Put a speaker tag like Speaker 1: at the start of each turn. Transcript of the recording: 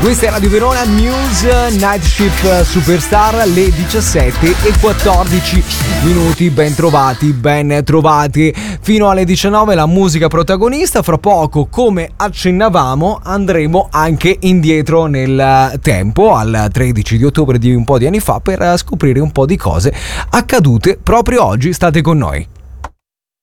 Speaker 1: Questa è Radio Verona News Night Shift Superstar, le 17:14. Ben trovati. Fino alle 19 la musica protagonista. Fra poco, come accennavamo, andremo anche indietro nel tempo, al 13 di ottobre di un po' di anni fa, per scoprire un po' di cose accadute proprio oggi. State con noi.